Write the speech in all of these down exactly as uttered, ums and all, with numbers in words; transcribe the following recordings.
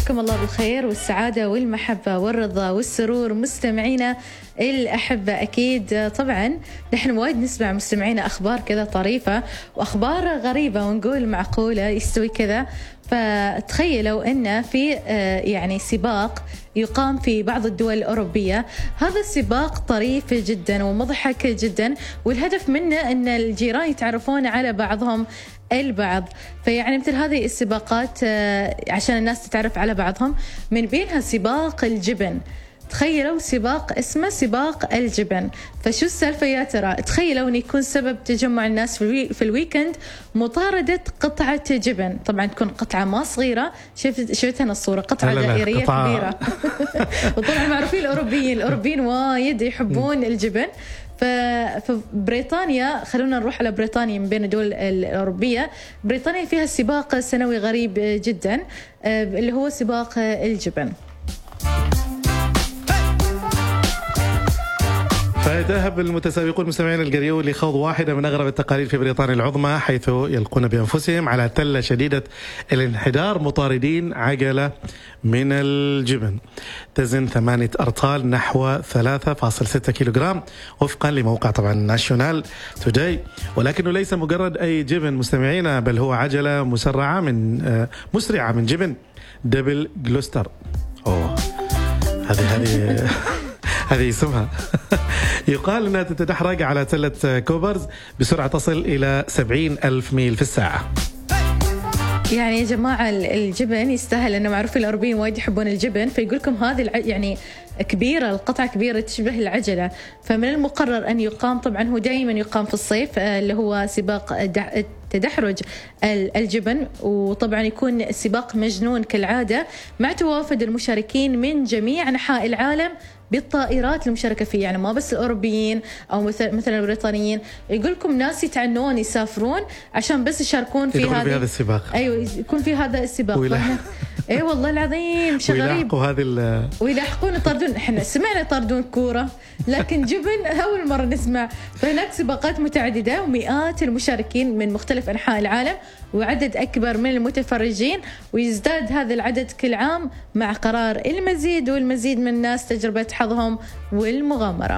مساكم الله بالخير والسعادة والمحبة والرضا والسرور مستمعينا الأحبة. أكيد طبعا نحن وايد نسمع مستمعينا أخبار كذا طريفة وأخبار غريبة ونقول معقولة يستوي كذا. فتخيلوا أن في يعني سباق يقام في بعض الدول الأوروبية. هذا السباق طريف جدا ومضحك جدا، والهدف منه أن الجيران يتعرفون على بعضهم البعض. فيعني مثل هذه السباقات عشان الناس تتعرف على بعضهم، من بينها سباق الجبن. تخيلوا سباق اسمه سباق الجبن. فشو السالفة يا ترى؟ تخيلوا أن يكون سبب تجمع الناس في, الوي في الويكند مطاردة قطعة جبن. طبعا تكون قطعة ما صغيرة، شفت شفتها الصورة، قطعة لا لا دائرية قطعة كبيرة. وطبعا معروفين الأوروبيين الأوروبيين وايد يحبون الجبن. فبريطانيا، خلونا نروح على بريطانيا من بين الدول الأوروبية. بريطانيا فيها سباق سنوي غريب جدا اللي هو سباق الجبن. فيذهب المتسابقون المستمعين القريون لخوض واحدة من أغرب التقاليد في بريطانيا العظمى، حيث يلقون بأنفسهم على تلة شديدة الانحدار مطاردين عجلة من الجبن تزن ثمانية أرطال نحو ثلاثة فاصلة ستة كيلوغرام وفقا لموقع طبعا ناشيونال توداي. ولكنه ليس مجرد أي جبن مستمعين، بل هو عجلة مسرعة من مسرعة من جبن دبل جلوستر. أوه هذه هذه هذه اسمها. يقال أنها تتدحرج على تلة كوبرز بسرعة تصل إلى سبعين ألف ميل في الساعة. يعني يا جماعة الجبن يستاهل، لأنه معروف الأوروبيين وايد يحبون الجبن. فيقول لكم هذه الع... يعني كبيرة، القطعة كبيرة تشبه العجلة. فمن المقرر أن يقام، طبعا هو دائما يقام في الصيف، اللي هو سباق تدحرج الجبن. وطبعا يكون السباق مجنون كالعادة، مع توافد المشاركين من جميع أنحاء العالم بالطائرات المشاركة فيه. يعني ما بس الأوروبيين أو مثل مثلا البريطانيين، يقول لكم ناس يتعنون يسافرون عشان بس يشاركون في هذا السباق. أيوة يكون في هذا السباق. اي والله العظيم شيء غريب. ويلاحقوا هذه ويلاحقون يطردون. احنا سمعنا يطردون كورة، لكن جبن أول مرة نسمع. فهناك سباقات متعددة ومئات المشاركين من مختلف أنحاء العالم وعدد أكبر من المتفرجين، ويزداد هذا العدد كل عام مع قرار المزيد والمزيد من الناس تجربة حظهم والمغامرة.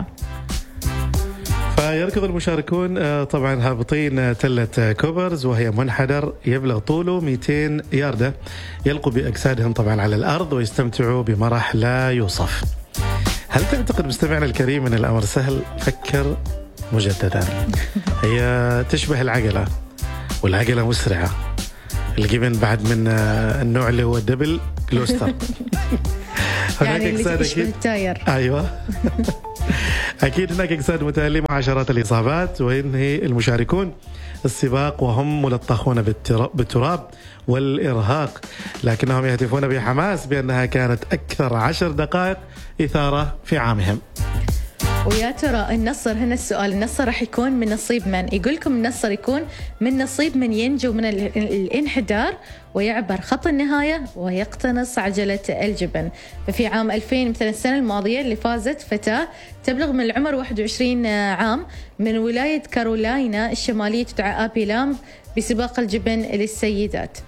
فيركض المشاركون طبعا هابطين تلة كوبرز، وهي منحدر يبلغ طوله مئتين ياردة، يلقوا بأجسادهم طبعا على الأرض ويستمتعوا بمرح لا يوصف. هل تعتقد مستمعنا الكريم أن الأمر سهل؟ فكر مجددا. هي تشبه العجلة، والعجلة مسرعة. الجبن بعد من النوع اللي هو الدبل جلوستر. يعني اللي تشبه التاير. أيوة. أكيد هناك أجساد متألمة وعشرات الإصابات، وينهي المشاركون السباق وهم ملطخون بالتراب والإرهاق، لكنهم يهتفون بحماس بأنها كانت أكثر عشر دقائق إثارة في عامهم. ويا ترى النصر، هنا السؤال، النصر راح يكون من نصيب من؟ يقول لكم النصر يكون من نصيب من ينجو من الانحدار ويعبر خط النهاية ويقتنص عجلة الجبن. ففي عام ألفين مثل السنة الماضية اللي فازت فتاة تبلغ من العمر واحد وعشرين عام من ولاية كارولاينا الشمالية تدعى أبي لامب بسباق الجبن للسيدات.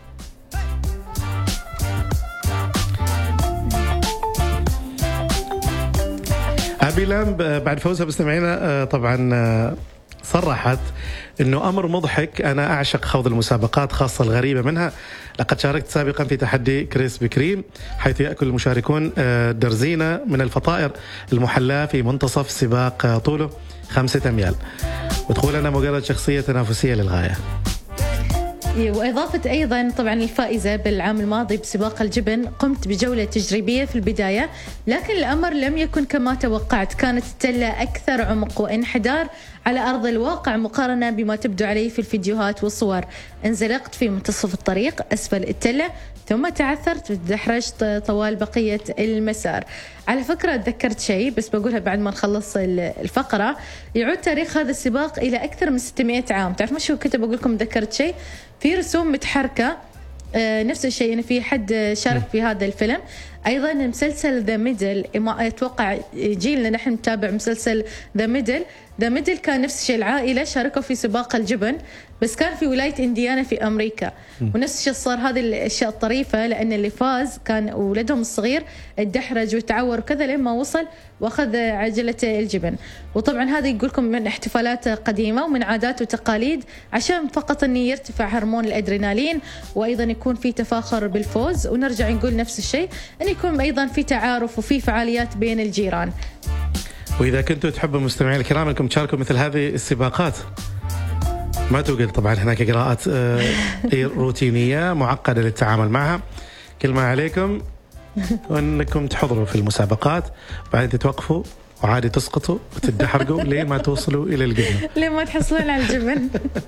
أبي لامب بعد فوزها مستمعينا طبعا صرحت أنه أمر مضحك، أنا أعشق خوض المسابقات خاصة الغريبة منها. لقد شاركت سابقا في تحدي كريسبي كريم، حيث يأكل المشاركون درزينة من الفطائر المحلاة في منتصف سباق طوله خمسة أميال. وتقول أنا مجرد شخصية تنافسية للغاية. وإضافة أيضا طبعا الفائزة بالعام الماضي بسباق الجبن، قمت بجولة تجريبية في البداية، لكن الأمر لم يكن كما توقعت. كانت التلة أكثر عمق وانحدار على أرض الواقع مقارنة بما تبدو عليه في الفيديوهات والصور. انزلقت في منتصف الطريق أسفل التلة، ثم تعثرت وتدحرجت طوال بقية المسار. على فكرة تذكرت شيء بس بقولها بعد ما نخلص الفقرة. يعود تاريخ هذا السباق إلى أكثر من ستمائة عام. تعرف مش هو كتب أقول لكم ذكرت شيء في رسوم متحركة. آه نفس الشيء أنا في حد شارك في هذا الفيلم. أيضا مسلسل ذا ميدل، ما أتوقع جيلنا نحن نتابع مسلسل ذا ميدل. ذا ميدل كان نفس الشيء، العائلة شاركوا في سباق الجبن بس كان في ولاية إنديانا في أمريكا. ونفس الشيء صار. هذه الأشياء الطريفة لأن اللي فاز كان ولدهم الصغير اتدحرج وتعور وكذا لين ما وصل وأخذ عجلة الجبن. وطبعا هذا يقولكم من احتفالات قديمة ومن عادات وتقاليد عشان فقط أن يرتفع هرمون الأدرينالين وأيضا يكون في تفاخر بالفوز. ونرجع نقول نفس الشيء أن يكون أيضا في تعارف وفي فعاليات بين الجيران. وإذا كنتوا تحبوا مستمعين الكرام أنكم تشاركوا مثل هذه السباقات، ما توجد طبعا هناك إجراءات روتينية معقدة للتعامل معها. كل ما عليكم أنكم تحضروا في المسابقات، بعدين تتوقفوا وعادي تسقطوا وتدحرقوا لين ما توصلوا إلى الجبن، لين ما تحصلون على الجبن.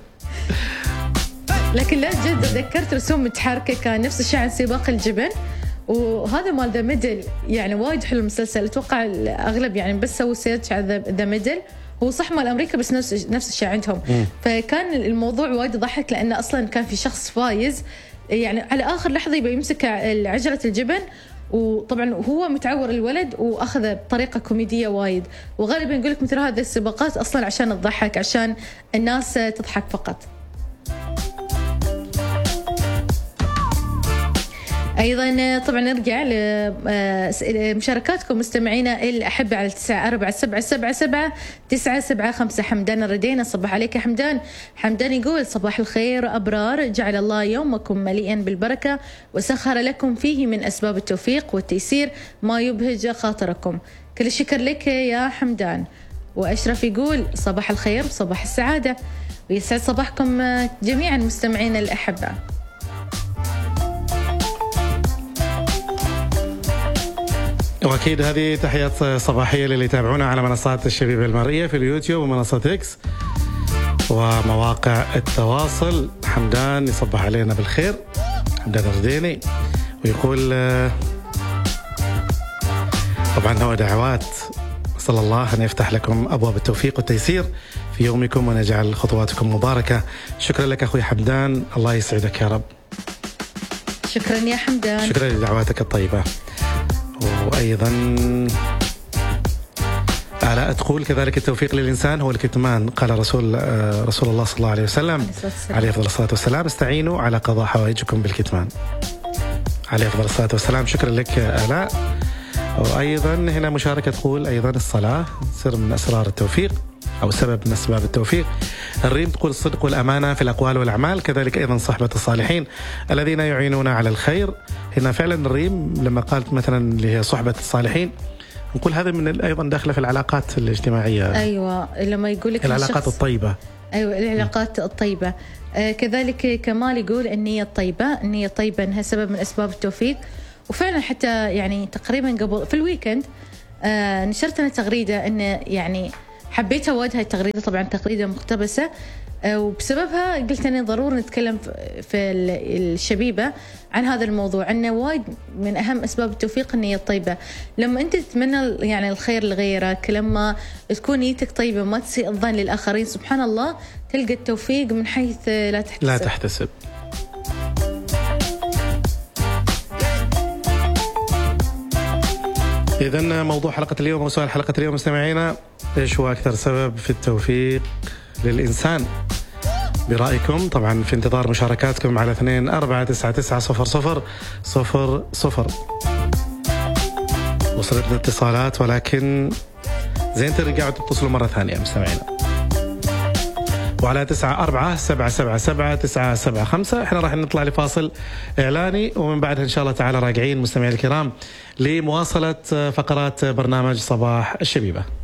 لكن لا جد ذكرت رسوم متحركة كان نفس الشيء عن سباق الجبن، وهذا مال ذا ميدل يعني وايد حلو المسلسل. أتوقع الأغلب يعني بس سووا سيرش على ذا ميدل، هو صح مال أمريكا بس نفس نفس الشيء عندهم. م. فكان الموضوع وايد ضحك لأن أصلا كان في شخص فايز يعني على آخر لحظة يبي يمسك عجلة الجبن، وطبعا هو متعور الولد وأخذه بطريقة كوميدية وايد. وغالبا يقول لك مثل هذه السباقات أصلا عشان تضحك، عشان الناس تضحك فقط. أيضا طبعا نرجع لمشاركاتكم مستمعينا الأحبة على تسعة أربعة سبعة سبعة سبعة تسعة سبعة خمسة. حمدان الردينا صباح عليك يا حمدان. حمدان يقول صباح الخير أبرار، جعل الله يومكم مليئا بالبركة وسخر لكم فيه من أسباب التوفيق والتيسير ما يبهج خاطركم. كل الشكر لك يا حمدان. وأشرف يقول صباح الخير صباح السعادة، ويسعد صباحكم جميعا مستمعينا الأحبة. وأكيد هذه تحيات صباحية للي يتابعونا على منصات الشبيبة المرئية في اليوتيوب ومنصة إكس ومواقع التواصل. حمدان يصبح علينا بالخير، حمدان الرديني، ويقول طبعا هو دعوات صلى الله أن يفتح لكم أبواب التوفيق والتيسير في يومكم ونجعل خطواتكم مباركة. شكرا لك أخوي حمدان، الله يسعدك يا رب. شكرا يا حمدان، شكرا لدعواتك الطيبة. وأيضا آلاء تقول كذلك التوفيق للإنسان هو الكتمان، قال رسول رسول الله صلى الله عليه وسلم عليه أفضل الصلاة والسلام استعينوا على قضاء حوائجكم بالكتمان، عليه أفضل الصلاة والسلام. شكرا لك آلاء. وأيضا هنا مشاركة تقول أيضا الصلاة سر من أسرار التوفيق أو سبب من أسباب التوفيق. الريم تقول الصدق والأمانة في الأقوال والأعمال، كذلك أيضا صحبة الصالحين الذين يعينون على الخير. هنا فعلا الريم لما قالت مثلا اللي هي صحبة الصالحين، نقول هذا من أيضا داخلة في العلاقات الاجتماعية. أيوة لما يقول لك العلاقات الطيبة. أيوة العلاقات الطيبة. آه كذلك كمال يقول النية الطيبة، النية الطيبة أنها سبب من أسباب التوفيق. وفعلا حتى يعني تقريبا قبل في الويكند آه نشرت أنا تغريدة أن يعني حبيتها وايد هاي التغريدة، طبعا تغريدة مقتبسة وبسببها قلت أنا ضروري نتكلم في الشبيبة عن هذا الموضوع، أنه وايد من أهم أسباب التوفيق النية الطيبة. لما أنت تتمنى يعني الخير لغيرك، لما تكون نيتك طيبة ما تسيء الظن للآخرين، سبحان الله تلقى التوفيق من حيث لا تحتسب. لا تحتسب. إذن موضوع حلقة اليوم وسؤال حلقة اليوم مستمعينا، إيش هو أكثر سبب في التوفيق للإنسان برأيكم؟ طبعا في انتظار مشاركاتكم على اثنين أربعة تسعة تسعة صفر صفر صفر صفر. وصلتنا اتصالات ولكن زين ترجعوا تتصلوا مرة ثانية مستمعينا، وعلى تسعة أربعة سبعة سبعة سبعة تسعة سبعة خمسة. احنا راح نطلع لفاصل إعلاني ومن بعدها إن شاء الله تعالى راجعين مستمعي الكرام لمواصلة فقرات برنامج صباح الشبيبة.